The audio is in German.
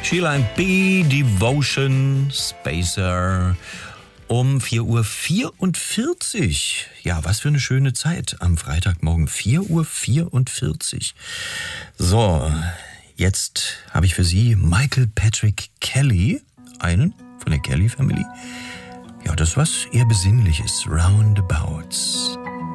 Sheila and B, Devotion, Spacer. Um 4:44 Uhr. Ja, was für eine schöne Zeit am Freitagmorgen. 4:44 Uhr. So, jetzt habe ich für Sie Michael Patrick Kelly, einen von der Kelly Family. Ja, das ist was eher Besinnliches. Roundabouts.